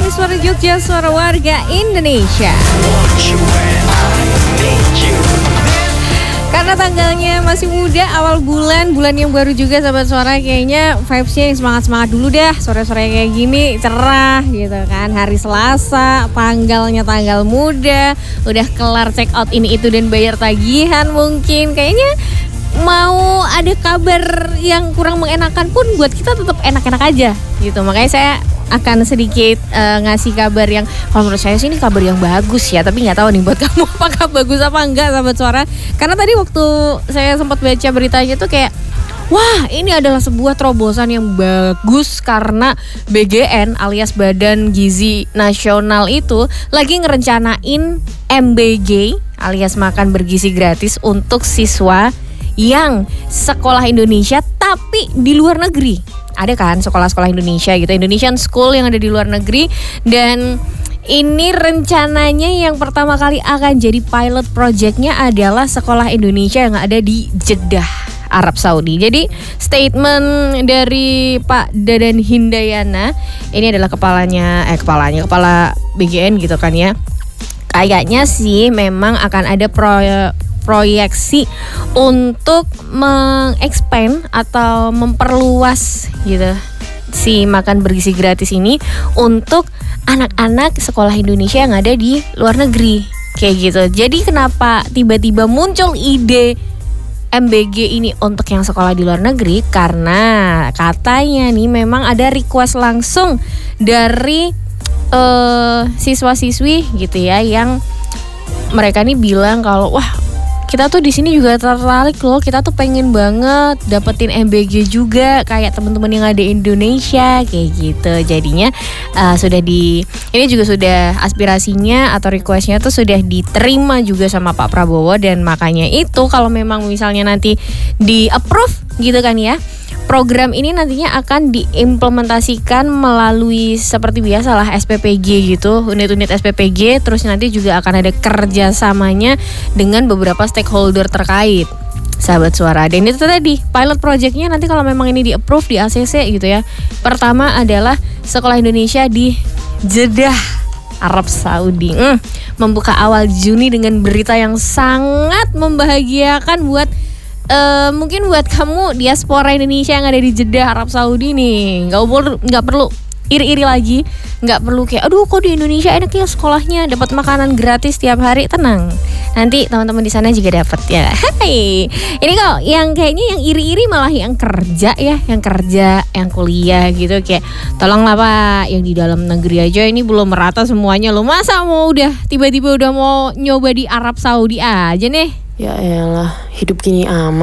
Ini suara Jogja, suara warga Indonesia. Karena tanggalnya masih muda, awal bulan yang baru juga sahabat suara, kayaknya vibes-nya yang semangat-semangat dulu dah. Sore-sore kayak gini cerah gitu kan. Hari Selasa, tanggalnya tanggal muda, udah kelar check out ini itu dan bayar tagihan mungkin. Kayaknya mau ada kabar yang kurang mengenakan pun buat kita tetap enak-enak aja gitu. Makanya saya akan sedikit ngasih kabar yang kalau menurut saya sih ini kabar yang bagus ya, tapi nggak tahu nih buat kamu apakah bagus apa enggak sahabat suara. Karena tadi waktu saya sempat baca beritanya tuh kayak wah, ini adalah sebuah terobosan yang bagus karena BGN alias Badan Gizi Nasional itu lagi ngerencanain MBG alias makan bergizi gratis untuk siswa yang sekolah Indonesia tapi di luar negeri. Ada kan sekolah-sekolah Indonesia gitu, Indonesian School yang ada di luar negeri. Dan ini rencananya yang pertama kali akan jadi pilot projectnya adalah sekolah Indonesia yang ada di Jeddah, Arab Saudi. Jadi statement dari Pak Dadan Hindayana, ini adalah kepala BGN gitu kan ya. Kayaknya sih memang akan ada proyeksi untuk mengexpand atau memperluas gitu si makan bergizi gratis ini untuk anak-anak sekolah Indonesia yang ada di luar negeri kayak gitu. Jadi kenapa tiba-tiba muncul ide MBG ini untuk yang sekolah di luar negeri? Karena katanya nih memang ada request langsung dari siswa-siswi gitu ya, yang mereka nih bilang kalau wah, kita tuh di sini juga tertarik loh, kita tuh pengen banget dapetin MBG juga kayak teman-teman yang ada di Indonesia kayak gitu. Jadinya ini juga sudah aspirasinya atau requestnya tuh sudah diterima juga sama Pak Prabowo, dan makanya itu kalau memang misalnya nanti di approve gitu kan ya, program ini nantinya akan diimplementasikan melalui seperti biasalah SPPG gitu, unit-unit SPPG. Terus nanti juga akan ada kerjasamanya dengan beberapa stakeholder terkait sahabat suara. Dan itu tadi pilot projectnya nanti kalau memang ini di-approve di ACC gitu ya. Pertama adalah sekolah Indonesia di Jeddah, Arab Saudi. Membuka awal Juni dengan berita yang sangat membahagiakan buat mungkin buat kamu diaspora Indonesia yang ada di Jeddah, Arab Saudi nih. Nggak perlu iri-iri lagi, nggak perlu kayak aduh kok di Indonesia enak ya sekolahnya, dapat makanan gratis tiap hari. Tenang, nanti teman-teman di sana juga dapat ya. Hai, ini kok yang kayaknya yang iri-iri malah yang kerja ya, yang kuliah gitu. Kayak tolonglah Pak, yang di dalam negeri aja ini belum merata semuanya loh. Masa mau tiba-tiba udah mau nyoba di Arab Saudi aja nih? Ya elah, hidup gini amat.